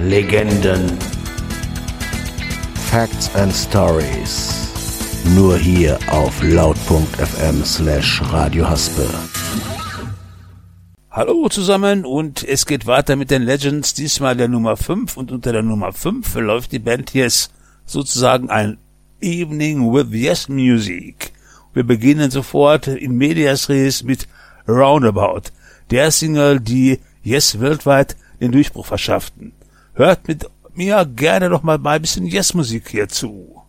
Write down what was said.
Legenden, Facts and Stories. Nur hier auf laut.fm/Radio Haspe. Hallo zusammen und es geht weiter mit den Legends, diesmal der Nummer 5 und unter der Nummer 5 verläuft die Band Yes sozusagen ein Evening with Yes Music. Wir beginnen sofort in medias res mit Roundabout, der Single, die Yes weltweit den Durchbruch verschafften. Hört mit mir gerne noch mal ein bisschen Yes Musik hier zu.